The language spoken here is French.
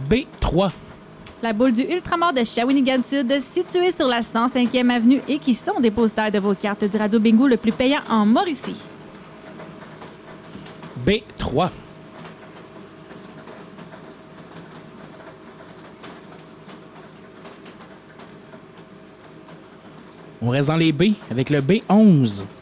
B3. La boule du Ultramar de Shawinigan Sud, située sur la 105e avenue et qui sont dépositaires de vos cartes du Radio Bingo le plus payant en Mauricie. B3. On reste dans les B avec le B11.